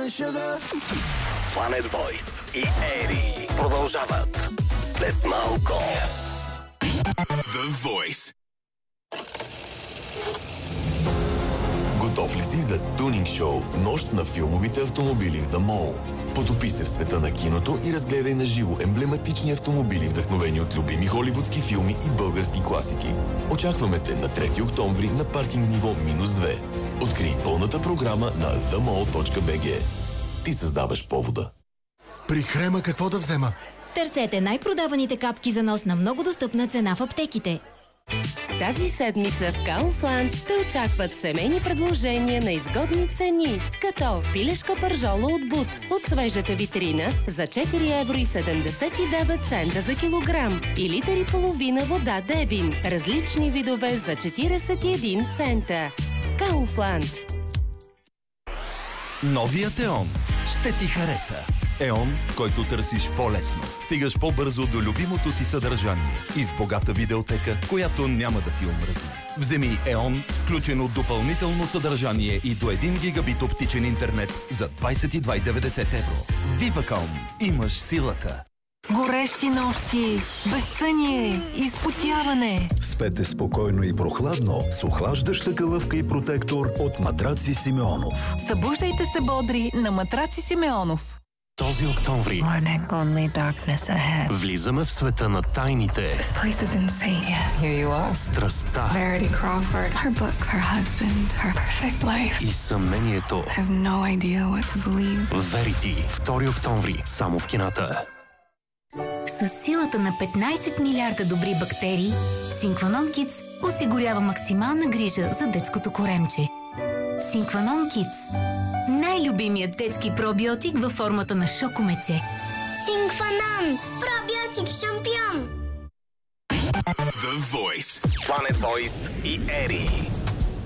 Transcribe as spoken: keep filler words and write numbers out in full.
Planet Voice и Ери продължават след малко. The Voice. Готов ли си за тунинг шоу Нощ на филмовите автомобили в The Mall? Потопи се в света на киното и разгледай на живо емблематични автомобили, вдъхновени от любими холивудски филми и български класики. Очакваме те на трети октомври на паркинг ниво минус две. Открий пълната програма на the mall точка b g. Ти създаваш повода. При Хрема какво да взема? Търсете най-продаваните капки за нос на много достъпна цена в аптеките. Тази седмица в Kaufland те очакват семейни предложения на изгодни цени, като пилешка пържола от Бут от свежата витрина за четири евро и седемдесет и девет цента за килограм и литър и половина вода Девин, различни видове за четиридесет и един цента. Kaufland. Новият Еон ще ти хареса. Еон, в който търсиш по-лесно. Стигаш по-бързо до любимото ти съдържание и с богата видеотека, която няма да ти омръзне. Вземи Еон с включено допълнително съдържание и до един гигабит оптичен интернет за двадесет и два цяло и деветдесет евро. Виваком. Имаш силата. Горещи нощи, безсъние, изпотяване. Спете спокойно и прохладно с охлаждаща калъвка и протектор от Матраци Симеонов. Събуждайте се бодри на Матраци Симеонов. Този октомври влизаме в света на тайните, страстта и съмнението. Верити, втори октомври, само в кината. С силата на петнадесет милиарда добри бактерии, Синкванон Кидс осигурява максимална грижа за детското коремче. Синкванон Кидс. Най-любимият детски пробиотик във формата на шокомече. Синкванон. Пробиотик шампион. The Voice. Planet Voice и Ери.